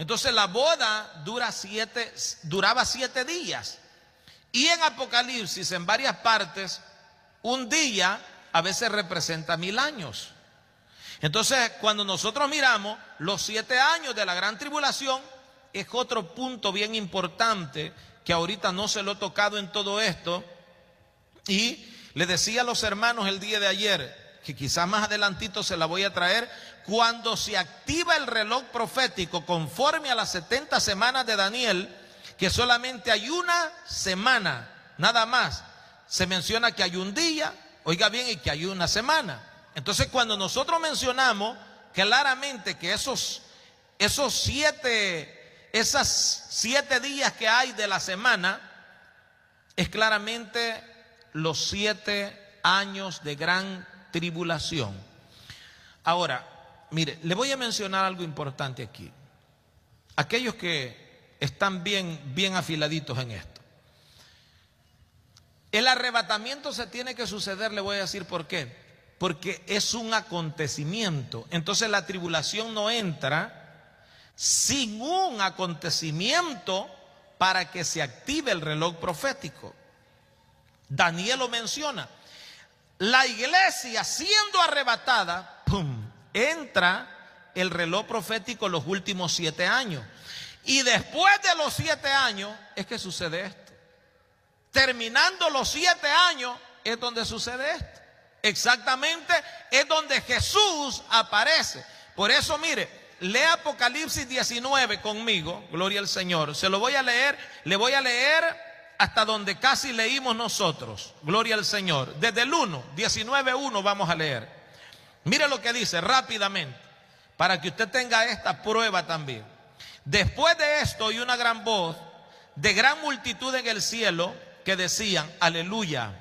Entonces la boda duraba 7 días. Y en Apocalipsis, en varias partes, un día a veces representa 1000 años. Entonces, cuando nosotros miramos los 7 años de la gran tribulación, es otro punto bien importante que ahorita no se lo he tocado en todo esto. Y le decía a los hermanos el día de ayer, que quizás más adelantito se la voy a traer, cuando se activa el reloj profético conforme a las 70 semanas de Daniel, que solamente hay una semana, nada más, se menciona que hay un día, oiga bien, y que hay una semana. Entonces cuando nosotros mencionamos claramente que esos 7 días que hay de la semana, es claramente los 7 años de gran tribulación. Ahora, mire, le voy a mencionar algo importante aquí. Aquellos que están bien afiladitos en esto. El arrebatamiento se tiene que suceder, le voy a decir por qué. Porque es un acontecimiento. Entonces la tribulación no entra sin un acontecimiento para que se active el reloj profético. Daniel lo menciona. La iglesia siendo arrebatada, ¡pum!, entra el reloj profético los últimos 7 años. Y después de los 7 años es que sucede esto. Terminando los 7 años es donde sucede esto. Exactamente es donde Jesús aparece. Por eso, mire, lea Apocalipsis 19 conmigo, gloria al Señor. Se lo voy a leer, le voy a leer hasta donde casi leímos nosotros, gloria al Señor. Desde el 19:1 vamos a leer. Mire lo que dice rápidamente, para que usted tenga esta prueba también. Después de esto oí una gran voz de gran multitud en el cielo que decían: aleluya,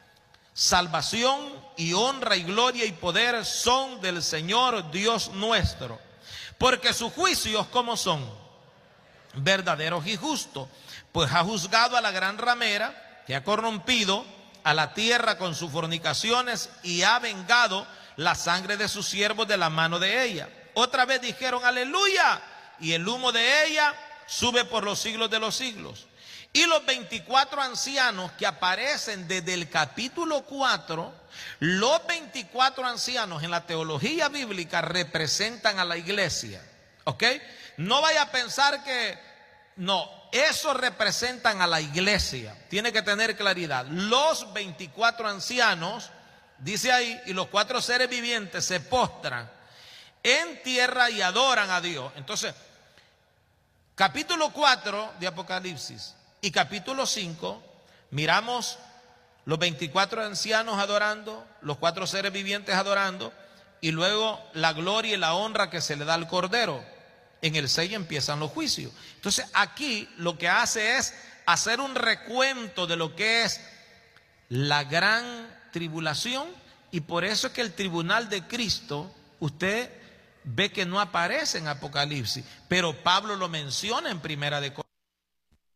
salvación y honra y gloria y poder son del Señor Dios nuestro, porque sus juicios, ¿cómo son? Verdaderos y justos, pues ha juzgado a la gran ramera que ha corrompido a la tierra con sus fornicaciones y ha vengado la sangre de sus siervos de la mano de ella. Otra vez dijeron aleluya, y el humo de ella sube por los siglos de los siglos. Y los 24 ancianos que aparecen desde el capítulo 4, los 24 ancianos en la teología bíblica representan a la iglesia. ¿Ok? No vaya a pensar que no, esos representan a la iglesia. Tiene que tener claridad. Los 24 ancianos, dice ahí, y los 4 seres vivientes se postran en tierra y adoran a Dios. Entonces, capítulo 4 de Apocalipsis y capítulo 5, miramos los 24 ancianos adorando, los 4 seres vivientes adorando, y luego la gloria y la honra que se le da al Cordero. En el 6 empiezan los juicios. Entonces aquí lo que hace es hacer un recuento de lo que es la gran tribulación, y por eso es que el tribunal de Cristo, usted ve que no aparece en Apocalipsis, pero Pablo lo menciona en 1 Corintios.